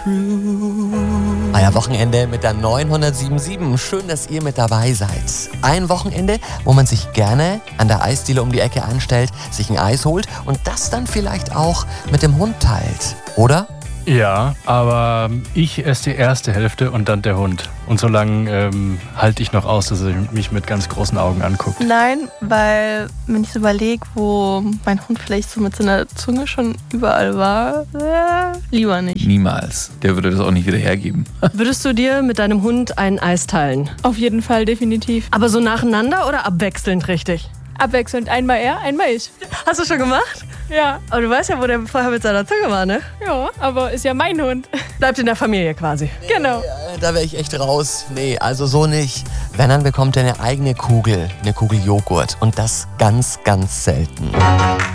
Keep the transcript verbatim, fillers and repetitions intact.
true. Euer Wochenende mit der neunhundertsiebenundsiebzig. Schön, dass ihr mit dabei seid. Ein Wochenende, wo man sich gerne an der Eisdiele um die Ecke anstellt, sich ein Eis holt und das dann vielleicht auch mit dem Hund teilt, oder? Ja, aber ich esse die erste Hälfte und dann der Hund. Und so lange ähm, halte ich noch aus, dass er mich mit ganz großen Augen anguckt. Nein, weil wenn ich so überlege, wo mein Hund vielleicht so mit seiner Zunge schon überall war, äh, lieber nicht. Niemals. Der würde das auch nicht wieder hergeben. Würdest du dir mit deinem Hund ein Eis teilen? Auf jeden Fall, definitiv. Aber so nacheinander oder abwechselnd richtig? Abwechselnd, einmal er, einmal ich. Hast du schon gemacht? Ja. Aber du weißt ja, wo der vorher mit seiner Zunge war, ne? Ja, aber ist ja mein Hund. Bleibt in der Familie quasi. Genau. Nee, da wäre ich echt raus. Nee, also so nicht. Wenn, dann bekommt er eine eigene Kugel, eine Kugel Joghurt. Und das ganz, ganz selten.